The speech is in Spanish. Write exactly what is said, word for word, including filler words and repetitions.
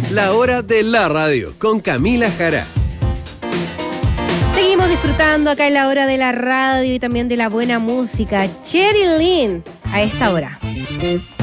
La hora de la radio con Camila Jara. Seguimos disfrutando acá en la hora de la radio y también de la buena música. Cheryl Lynn a esta hora.